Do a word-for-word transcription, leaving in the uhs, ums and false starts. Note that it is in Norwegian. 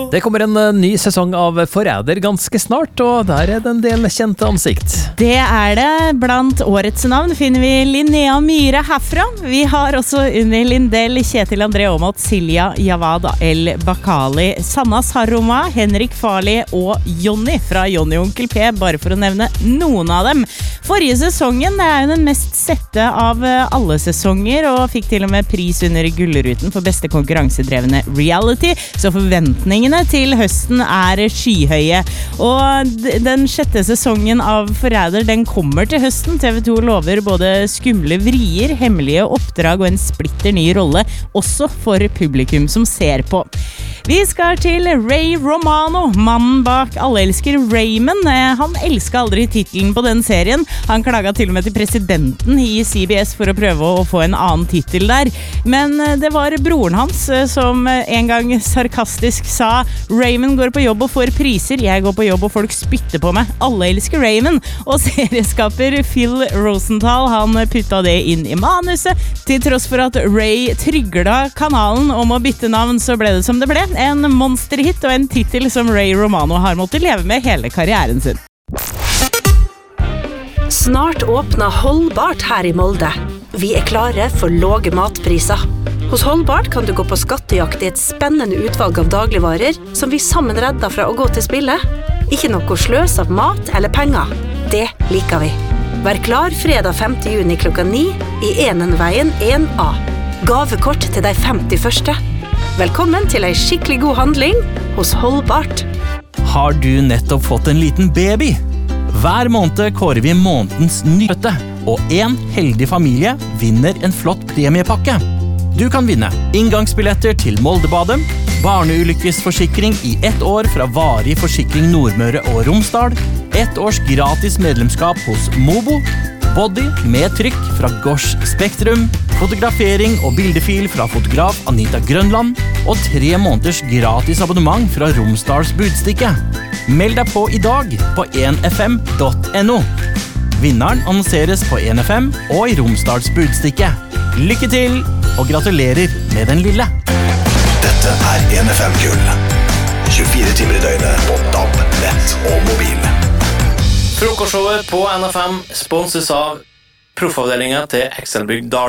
Det kommer en uh, ny sesong av Forræder ganske snart, og der er det en del kjente ansikt. Det er det. Blant årets navn finner vi Linnea Myhre herfra. Vi har også Unni Lindell, Kjetil André Aamodt, Silja Jawad El Bakali, Sanna Saroma, Henrik Farli og Jonny fra Jonny Onkel P, bare for å nevne noen av dem. Forrige sesongen er jo den mest sette av alle sesonger, og fikk til og med pris under Gullruten for beste konkurransedrevne reality, så forventningene til høsten er skyhøye. Og den sjette sesongen av Forræder, den kommer til høsten. T V to lover både skumle vrier, hemmelige oppdrag og en splitter ny rolle, også for publikum som ser på. Vi skal til Ray Romano, mannen bak Alle elsker Raymond. Han elsket aldri titelen på den serien. Han klaget til og med til presidenten i C B S for å prøve å få en annen titel der. Men det var broren hans som en gang sarkastisk sa: Raymond går på jobb og får priser, jeg går på jobb og folk spytter på meg. Alle elsker Raymond. Og serieskaper Phil Rosenthal, han putta det inn i manuset. Til tross for at Ray trygla kanalen om å bytte navn, så ble det som det ble. En monsterhit og en titel som Ray Romano har måttet leve med hele karrieren sin. Snart åpner Holdbart her i Molde. Vi er klare for låge matpriser. Hos Holdbart kan du gå på skattejakt i et spennende utvalg av dagligvarer som vi sammen redder fra å gå til spille. Ikke noe sløs av mat eller penger. Det liker vi. Vær klar fredag femte juni klokka ni i Enenveien en A. Gavekort til de femti første. Velkommen til en skikkelig god handling hos Holdbart. Har du nettopp fått en liten baby? Hver måned kårer vi månedens nyfødte, og en heldig familie vinner en flott premiepakke. Du kan vinne inngangsbilletter til Moldebadet, barneulykkesforsikring i ett år fra Varig Forsikring Nordmøre og Romsdal, ett års gratis medlemskap hos Mobo, body med trykk fra Gosh Spektrum, fotografering og bildefil fra fotograf Anita Grønland og tre måneders gratis abonnement fra Romsdals Budstikke. Meld deg på i dag på en f m punktum n o. Vinneren annonseres på en f m og i Romsdals Budstikke. Lykke til, og gratulerer med den lille. Dette er en F M-gull. tjuefire timer i døgnet på D A B, nett og mobil. Frokostshowet på N F M sponses av proffavdelingen til Excelbygg Dal.